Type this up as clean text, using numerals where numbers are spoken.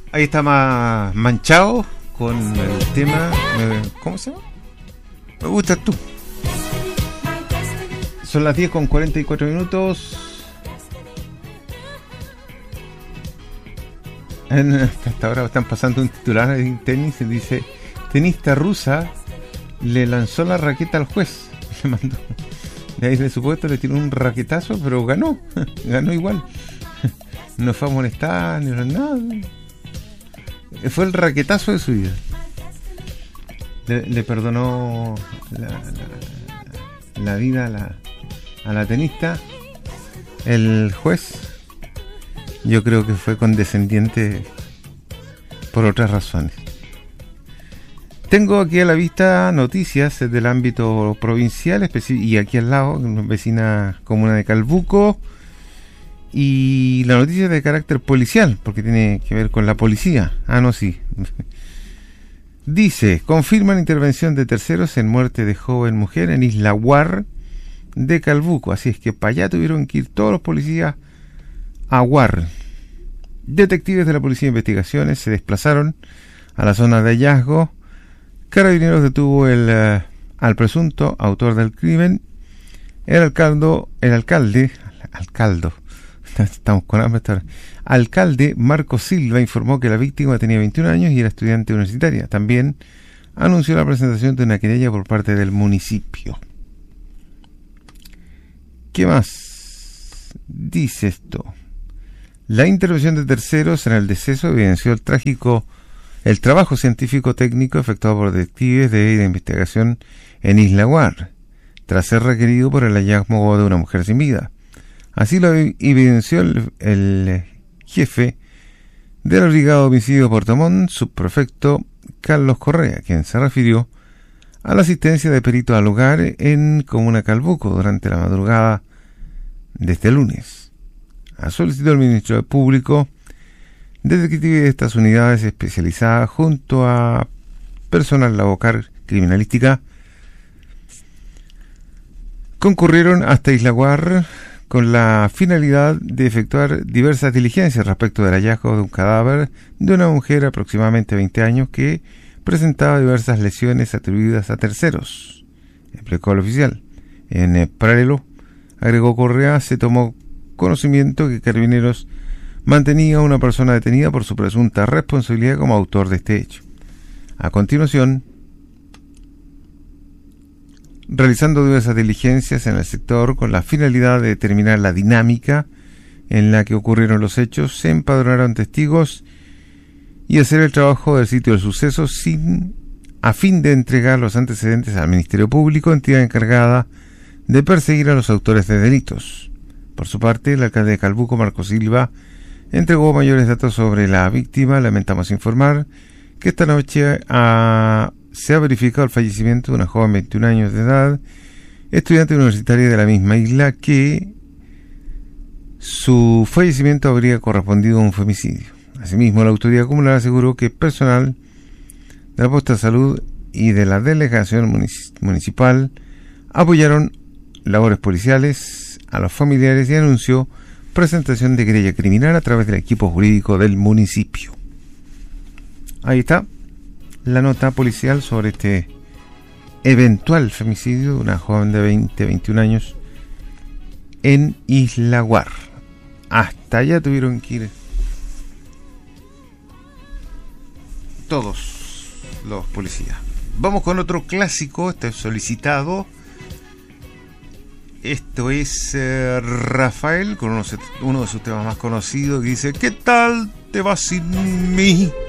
Ahí está más manchado con el tema. ¿Cómo se llama? Me gustas tú. Son las 10:44. Hasta ahora están pasando un titular en tenis y dice: tenista rusa le lanzó la raqueta al juez. Le mandó. De ahí de supuesto le tiró un raquetazo, pero ganó. Ganó igual. No fue a molestar ni nada. Fue el raquetazo de su vida. Le perdonó la vida a la tenista. El juez, yo creo que fue condescendiente por otras razones. Tengo aquí a la vista noticias del ámbito provincial y aquí al lado, una vecina comuna de Calbuco. Y la noticia es de carácter policial, porque tiene que ver con la policía. Sí. Dice: confirman intervención de terceros en muerte de joven mujer en Isla Guar de Calbuco. Así es que para allá tuvieron que ir todos los policías a Guar. Detectives de la Policía de Investigaciones se desplazaron a la zona de hallazgo. Carabineros detuvo al presunto autor del crimen. El alcalde estamos con hambre. Alcalde Marco Silva informó que la víctima tenía 21 años y era estudiante universitaria. También anunció la presentación de una querella por parte del municipio. ¿Qué más dice esto? La intervención de terceros en el deceso evidenció el trabajo científico técnico efectuado por detectives de investigación en Isla Guar, tras ser requerido por el hallazgo de una mujer sin vida. Así lo evidenció el jefe de la Brigada de Homicidio de Puerto Montt, subprefecto Carlos Correa, quien se refirió a la asistencia de peritos al lugar en Comuna Calbuco durante la madrugada de este lunes. A solicitud del Ministerio Público, detectives de estas unidades especializadas junto a personal laboral criminalística concurrieron hasta Isla Guar con la finalidad de efectuar diversas diligencias respecto del hallazgo de un cadáver de una mujer de aproximadamente 20 años que presentaba diversas lesiones atribuidas a terceros, explicó el oficial. En paralelo, agregó Correa, se tomó conocimiento que Carabineros mantenía a una persona detenida por su presunta responsabilidad como autor de este hecho. A continuación, realizando diversas diligencias en el sector con la finalidad de determinar la dinámica en la que ocurrieron los hechos, se empadronaron testigos y hacer el trabajo del sitio del suceso a fin de entregar los antecedentes al Ministerio Público, entidad encargada de perseguir a los autores de delitos. Por su parte, el alcalde de Calbuco, Marco Silva, entregó mayores datos sobre la víctima. Lamentamos informar que esta noche se ha verificado el fallecimiento de una joven de 21 años de edad, estudiante universitaria de la misma isla, que su fallecimiento habría correspondido a un femicidio. Asimismo, la autoridad comunal aseguró que personal de la Posta de Salud y de la delegación municipal apoyaron labores policiales a los familiares y anunció presentación de querella criminal a través del equipo jurídico del municipio. Ahí está la nota policial sobre este eventual femicidio de una joven de 21 años en Isla Guar. Hasta allá tuvieron que ir todos los policías. Vamos con otro clásico, este es solicitado. Esto es Rafael con uno de sus temas más conocidos, que dice: ¿qué tal te va sin mí?